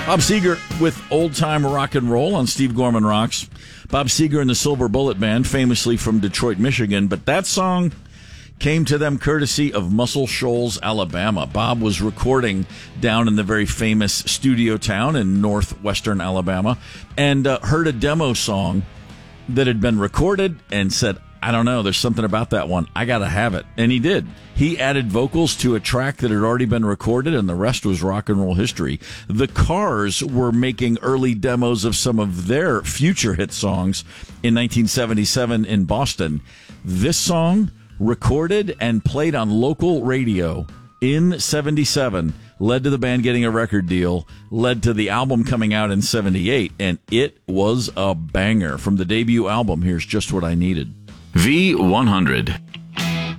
Bob Seger with Old Time Rock and Roll on Steve Gorman Rocks. Bob Seger and the Silver Bullet Band, famously from Detroit, Michigan. But that song came to them courtesy of Muscle Shoals, Alabama. Bob was recording down in the very famous studio town in northwestern Alabama and heard a demo song that had been recorded and said, I don't know, there's something about that one. I got to have it. And he did. He added vocals to a track that had already been recorded, and the rest was rock and roll history. The Cars were making early demos of some of their future hit songs in 1977 in Boston. This song, recorded and played on local radio in 77, led to the band getting a record deal, led to the album coming out in 78, and it was a banger. From the debut album, here's Just What I Needed. V100.